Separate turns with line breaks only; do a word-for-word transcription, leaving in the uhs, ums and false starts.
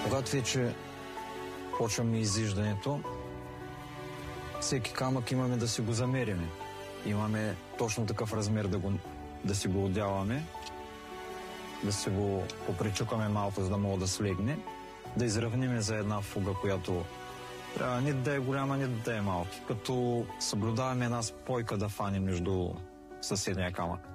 Когато вече почваме изиждането, всеки камък имаме да си го замериме. Имаме точно такъв размер да, го, да си го отдяваме, да си го попричукаме малко, за да мога да слегне, да изравниме за една фуга, която трябва нито да е голяма, нито да е малка, като съблюдаваме една спойка да фане между съседния камък.